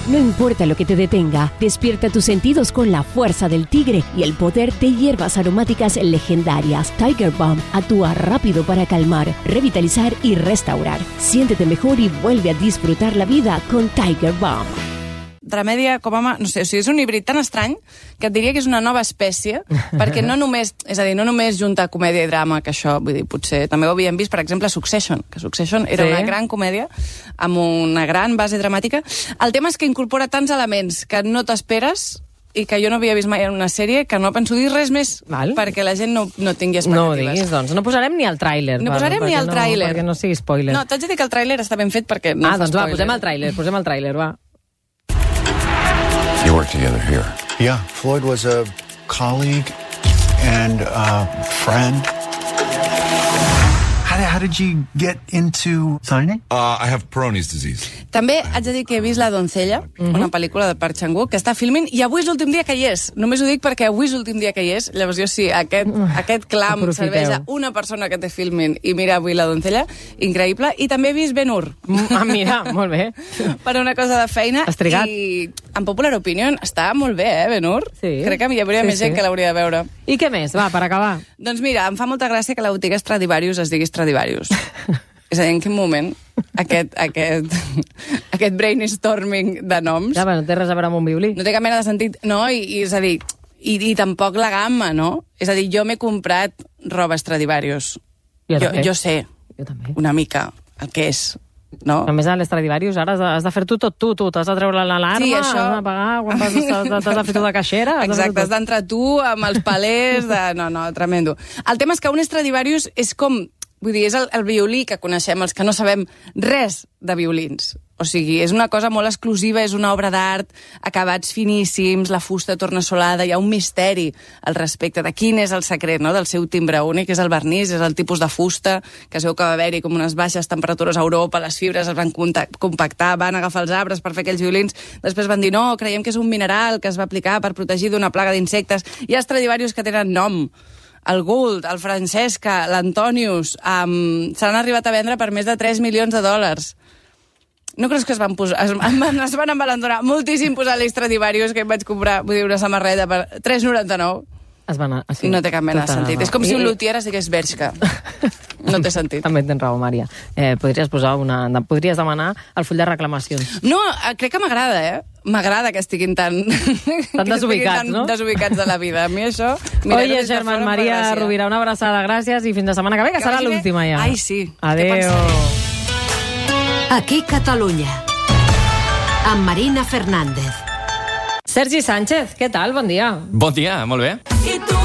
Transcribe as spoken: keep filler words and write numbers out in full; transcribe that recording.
No importa lo que te detenga, despierta tus sentidos con la fuerza del tigre y el poder de hierbas aromáticas legendarias. Tiger Balm actúa rápido para calmar, revitalizar y restaurar. Siéntete mejor y vuelve a disfrutar la vida con Tiger Balm. Remèdia, com a... No sé, o sigui, és un híbrid tan estrany que et diria que és una nova espècie, perquè no només, és a dir, no només junta comèdia i drama, que això, vull dir, potser també ho havíem vist, per exemple, Succession, que Succession era sí. una gran comèdia amb una gran base dramàtica. El tema és que incorpora tants elements que no t'esperes i que jo no havia vist mai en una sèrie, que no penso dir res més, Val. perquè la gent no, no tingui expectatives. No ho diguis, doncs. No posarem ni el tràiler. No posarem ni el no, tràiler. Perquè no sigui spoiler. No, t'haig de dir que el tràiler està ben fet perquè no ah, fa doncs va, spoiler. posem el tràiler, posem el tràiler, va. You work together here. Yeah, Floyd was a colleague and a friend. How did, how did you get into signing? Uh, I have Peyronie's disease. També haig de dir que he vist La doncella, mm-hmm. una pel·lícula de Park Chan-wook, que està filmint, i avui és l'últim dia que hi és. Només ho dic perquè avui és l'últim dia que hi és. Llavors jo sí, aquest, aquest clam Aprofiteu. serveix a una persona que té filming i mira avui La doncella, increïble. I també he vist Ben-Hur. Ah, mira, molt bé. Per una cosa de feina. Has trigat. I en Popular Opinion està molt bé, eh, Ben-Hur? Sí. Crec que hi hauria Sí, més gent sí. que l'hauria de veure. I què més? Va, per acabar. Doncs mira, em fa molta gràcia que la botiga Stradivarius es digui Stradivarius. És a dir, en quin moment aquest, aquest, aquest brainstorming de noms... Ja, no té res a veure amb un violí. No té cap mena de sentit, no? I, i és a dir, i, i tampoc la gamma, no? És a dir, jo m'he comprat roba Stradivarius. Jo, Jo, jo sé jo també. una mica el que és, no? A més, a l'Estradivarius ara has de, has de fer tu tot tu, tu. T'has de treure l'alarma, Sí, això- has de pagar, quan vas, t'has de fer tu de caixera. has de fer Exacte, has tot. d'entrar tu amb els palers de... No, no, tremendo. El tema és que un Stradivarius és com... Vull dir, és el, el violí que coneixem, els que no sabem res de violins. O sigui, és una cosa molt exclusiva, és una obra d'art, acabats finíssims, la fusta tornassolada, hi ha un misteri al respecte de quin és el secret, no?, del seu timbre únic, és el vernís, és el tipus de fusta, que es veu que va haver-hi com unes baixes temperatures a Europa, les fibres es van compactar, van agafar els arbres per fer aquells violins, després van dir, no, creiem que és un mineral que es va aplicar per protegir d'una plaga d'insectes. Hi ha Stradivarius que tenen nom, el Gould, el Francesca, l'Antonius, um, se l'han arribat a vendre per més de tres milions de dòlars. No creus que es van posar... Es, es van embalandonar moltíssim posar l'Stradivarius, que em vaig comprar, vull dir, una samarreta per tres noranta-nou. Es van, sí, No té cap mena de tota sentit. raó. És com si I- un lutier es digués Bershka. No té sentit. També tens raó, Mària. Eh, podries posar una... Podries demanar el full de reclamacions. No, eh, crec que m'agrada, eh? M'agrada que estiguin tan... Tan desubicats, tan no? desubicats de la vida. A mi això... Oye, Germán Maria Rovira, una abraçada, gràcies, i fins la setmana que ve, que, Que serà vagi bé. l'última ja. Ai, sí. Què Adéu. pensaré? Aquí Catalunya. Amb Marina Fernández. Sergi Sánchez, què tal? Bon dia. Bon dia, molt bé. I tu